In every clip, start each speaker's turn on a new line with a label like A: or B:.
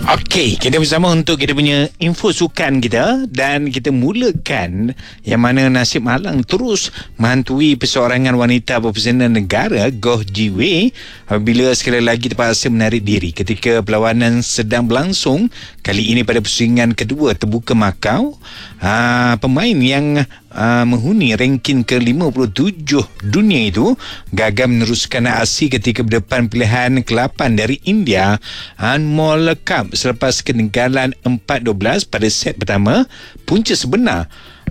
A: Okey, kita bersama untuk kita punya info sukan kita, dan kita mulakan yang mana Nasib Malang terus menghantui perseorangan wanita berpesona negara Goh Ji Wei apabila sekali lagi terpaksa menarik diri ketika perlawanan sedang berlangsung, kali ini pada pusingan kedua terbuka Macau. Pemain yang menghuni ranking ke-57 dunia itu gagal meneruskan aksi ketika berdepan pilihan ke-8 dari India, Anmol Cup, selepas kegagalan 4-12 pada set pertama. Punca sebenar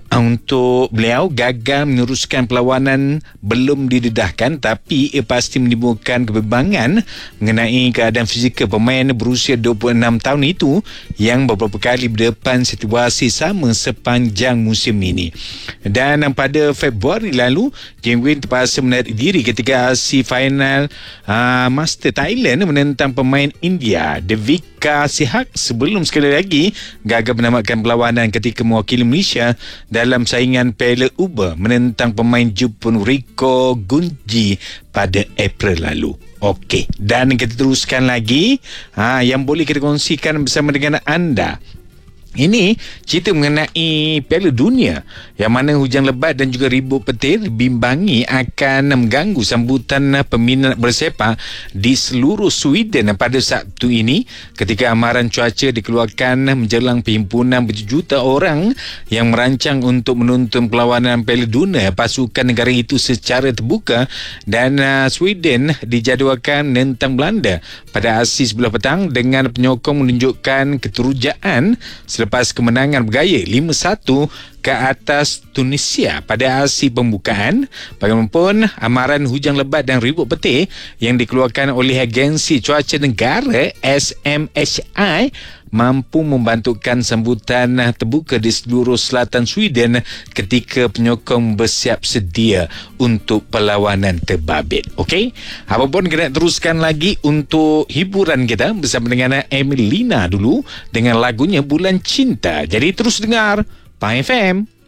A: untuk beliau gagal meneruskan perlawanan belum didedahkan, tapi ia pasti menimbulkan kebimbangan mengenai keadaan fizikal pemain berusia 26 tahun itu yang beberapa kali berdepan situasi sama sepanjang musim ini. Dan pada Februari lalu, Jim Win terpaksa menarik diri ketika aksi final Master Thailand menentang pemain India Devika Sihak sebelum sekali lagi gagal menamatkan perlawanan ketika mewakili Malaysia dalam saingan Piala Uber menentang pemain Jepun Riko Gunji pada April lalu. Okey, dan kita teruskan lagi yang boleh kita kongsikan bersama dengan anda. Ini cerita mengenai Piala Dunia yang mana hujan lebat dan juga ribut petir dibimbangi akan mengganggu sambutan peminat bersepak di seluruh Sweden pada Sabtu ini ketika amaran cuaca dikeluarkan menjelang perhimpunan berjuta orang yang merancang untuk menonton perlawanan Piala Dunia pasukan negara itu secara terbuka. Dan Sweden dijadualkan menentang Belanda pada aksi sebelah petang dengan penyokong menunjukkan keterujaan selepas kemenangan bergaya 5-1 ke atas Tunisia pada aksi pembukaan. Bagaimanapun, amaran hujan lebat dan ribut petir yang dikeluarkan oleh agensi cuaca negara SMHI mampu membantukan sambutan terbuka di seluruh selatan Sweden ketika penyokong bersiap sedia untuk perlawanan terbabit. Okey, apapun kita teruskan lagi untuk hiburan kita bersama dengan Emilina dulu dengan lagunya Bulan Cinta. Jadi terus dengar Pai FM.